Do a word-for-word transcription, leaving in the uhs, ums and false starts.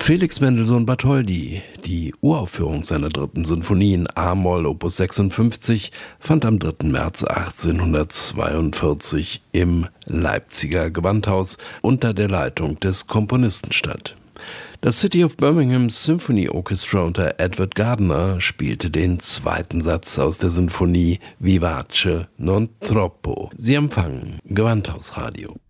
Felix Mendelssohn Bartholdy, die Uraufführung seiner dritten Sinfonie in A-Moll Opus sechsundfünfzig, fand am dritten März achtzehnhundertzweiundvierzig im Leipziger Gewandhaus unter der Leitung des Komponisten statt. Das City of Birmingham Symphony Orchestra unter Edward Gardner spielte den zweiten Satz aus der Sinfonie Vivace non troppo. Sie empfangen Gewandhausradio.